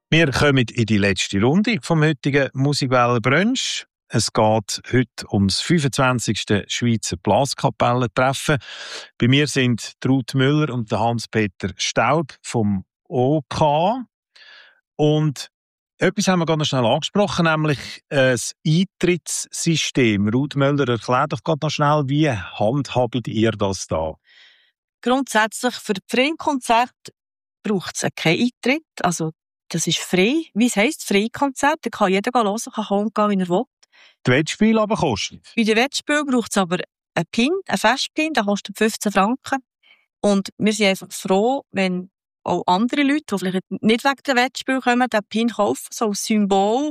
Wir kommen in die letzte Runde vom heutigen Musikwellen-Brunch. Es geht heute ums 25. Schweizer Blaskapellentreffen. Bei mir sind Ruth Müller und Hans-Peter Staub vom OK. Und etwas haben wir gerade noch schnell angesprochen, nämlich das Eintrittssystem. Ruth Müller, erklär doch gerade noch schnell, wie handhabt ihr das da? Grundsätzlich für die freien Konzerte braucht es keinen Eintritt. Also, das ist frei. Wie es heisst, Freikonzert. Da kann jeder hören, kann kommen gehen, wie er will. Die Wettspiele aber kosten. Bei den Wettspielen braucht es aber einen PIN, einen Festpin, der kostet 15 Franken. Und wir sind einfach froh, wenn auch andere Leute, die vielleicht nicht wegen der Wettspiele kommen, den PIN kaufen, so als Symbol,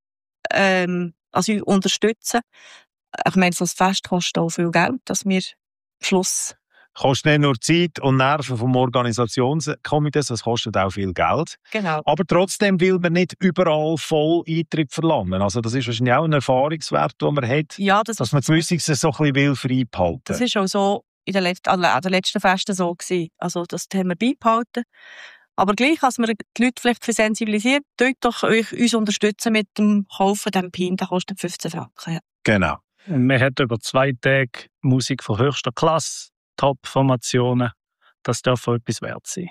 also unterstützen. Ich meine, so ein Fest kostet auch viel Geld, dass wir am Schluss... Kostet nicht nur Zeit und Nerven vom Organisationskomitee, das kostet auch viel Geld. Genau. Aber trotzdem will man nicht überall voll Eintritt verlangen. Also das ist wahrscheinlich auch ein Erfahrungswert, den man hat, Ja, dass man gewisse so ein bisschen frei behalten will. Das ist auch so an den letzten Festen so gewesen. Also das haben wir beibehalten. Aber gleich, als wir die Leute vielleicht sensibilisiert, dort doch euch uns unterstützen mit dem Kaufen dem PIN, der kostet 15 Franken. Ja. Genau. Man hat über 2 Tage Musik von höchster Klasse, Top-Formationen. Das darf auch etwas wert sein.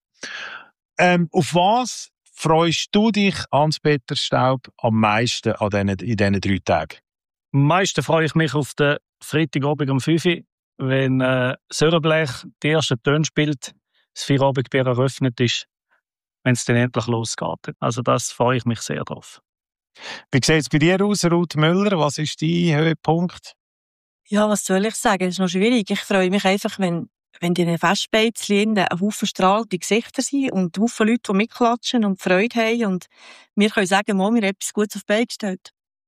Auf was freust du dich, Hans-Peter Staub, am meisten in diesen 3 Tagen? Am meisten freue ich mich auf den Freitagabend um 5 Uhr, wenn Sörenblech die ersten Töne spielt, das Feierabendbier eröffnet ist, wenn es dann endlich losgeht. Also das freue ich mich sehr drauf. Wie sieht es bei dir aus, Ruth Müller? Was ist dein Höhepunkt? Ja, was soll ich sagen? Das ist noch schwierig. Ich freue mich einfach, wenn in den Festbeizchen ein Haufen strahlende Gesichter sind und Haufen Leute, die mitklatschen und Freude haben. Und wir können sagen, wir haben etwas Gutes auf die Beine gestellt.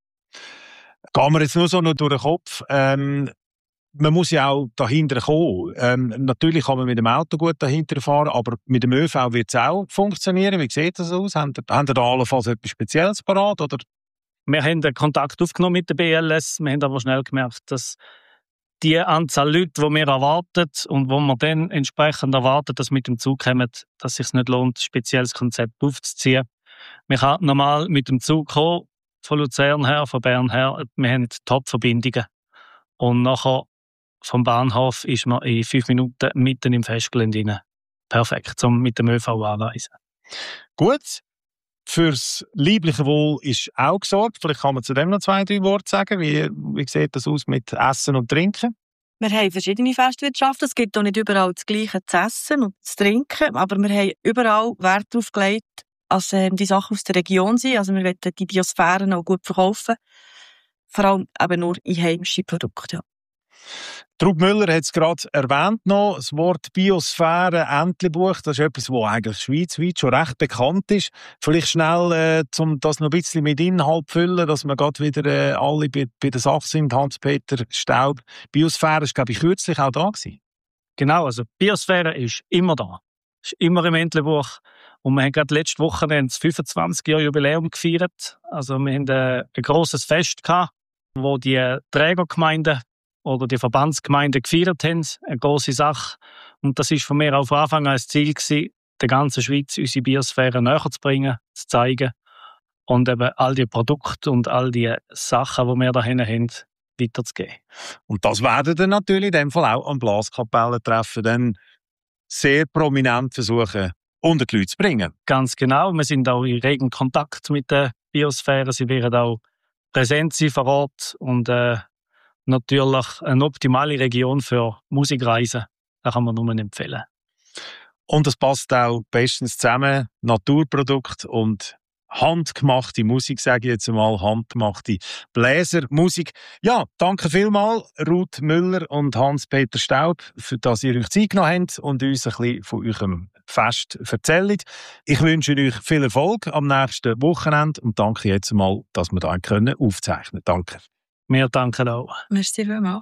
Gehen wir jetzt nur so noch durch den Kopf. Man muss ja auch dahinter kommen. Natürlich kann man mit dem Auto gut dahinter fahren, aber mit dem ÖV wird es auch funktionieren. Wie sieht das aus? Haben ihr da allenfalls etwas Spezielles parat? Oder? Wir haben Kontakt aufgenommen mit der BLS. Wir haben aber schnell gemerkt, dass die Anzahl Leute, die wir erwarten und wo wir dann entsprechend erwarten, dass mit dem Zug kommen, dass es sich nicht lohnt, ein spezielles Konzept aufzuziehen. Wir können normal mit dem Zug kommen, von Luzern her, von Bern her. Wir haben Top-Verbindungen. Und nachher vom Bahnhof ist man in 5 Minuten mitten im Festgelände rein. Perfekt, um mit dem ÖV anreisen. Gut. Fürs liebliche Wohl ist auch gesorgt. Vielleicht kann man zu dem noch 2, 3 Worte sagen. Wie sieht das aus mit Essen und Trinken? Wir haben verschiedene Festwirtschaften. Es gibt auch nicht überall das Gleiche zu essen und zu trinken. Aber wir haben überall Wert darauf gelegt, dass die Sachen aus der Region sind. Also wir wollen die Biosphären auch gut verkaufen. Vor allem eben nur einheimische Produkte. Ja. Ruth Müller hat es gerade erwähnt noch, das Wort Biosphäre, Entlebuch, das ist etwas, das eigentlich schweizweit schon recht bekannt ist. Vielleicht schnell, um das noch ein bisschen mit Inhalt zu füllen, dass wir gerade wieder alle bei der Sache sind, Hans-Peter Staub. Biosphäre ist, glaube ich, kürzlich auch da gewesen. Genau, also Biosphäre ist immer da. Ist immer im Entlebuch. Und wir haben gerade letzte Woche das 25-Jahr-Jubiläum gefeiert. Also wir haben ein grosses Fest gehabt, wo die Trägergemeinden oder die Verbandsgemeinden gefeiert haben, eine grosse Sache. Und das war von mir auf Anfang an das Ziel gewesen, der ganzen Schweiz unsere Biosphäre näher zu bringen, zu zeigen und eben all die Produkte und all die Sachen, die wir da haben, weiterzugeben. Und das werden dann natürlich in dem Fall auch am Blaskapellentreffen dann sehr prominent versuchen, unter die Leute zu bringen. Ganz genau. Wir sind auch in regem Kontakt mit der Biosphäre. Sie werden auch präsent sein vor Ort und natürlich eine optimale Region für Musikreisen. Das kann man nur empfehlen. Und es passt auch bestens zusammen. Naturprodukt und handgemachte Musik, sage ich jetzt einmal, handgemachte Bläsermusik. Ja, danke vielmals, Ruth Müller und Hans-Peter Staub, für dass ihr euch Zeit genommen habt und uns ein bisschen von eurem Fest erzählt. Ich wünsche euch viel Erfolg am nächsten Wochenende und danke jetzt mal, dass wir da aufzeichnen können. Danke. Wir danken auch. Merci vielmals.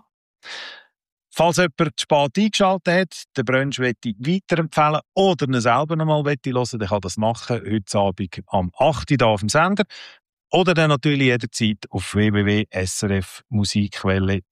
Falls jemand zu spät eingeschaltet hat, den Brunch möchte ich weiterempfehlen oder ihn selber noch mal hören, dann kann das machen, heute Abend am 8. Uhr auf dem Sender. Oder dann natürlich jederzeit auf www.srfmusikquelle.ch.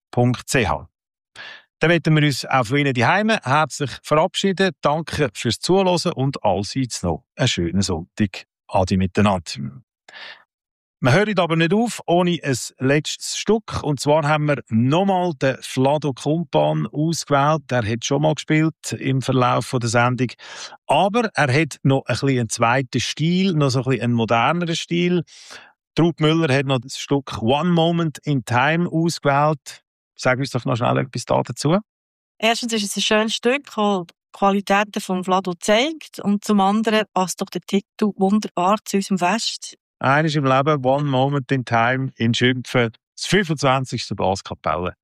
Dann möchten wir uns auch von Ihnen daheim herzlich verabschieden. Danke fürs Zuhören und allseits noch einen schönen Sonntag. Adi miteinander. Wir hören aber nicht auf ohne ein letztes Stück. Und zwar haben wir nochmal den Vlado Kumpan ausgewählt. Er hat schon mal gespielt im Verlauf der Sendung. Aber er hat noch ein bisschen einen zweiten Stil, noch so ein bisschen einen moderneren Stil. Traut Müller hat noch das Stück One Moment in Time ausgewählt. Sag uns doch noch schnell etwas dazu. Erstens ist es ein schönes Stück, das die Qualitäten von Vlado zeigt. Und zum anderen passt doch der Titel wunderbar zu unserem Fest. Eines im Leben, One Moment in Time in Schimpfen, das 25. Blaskapelle.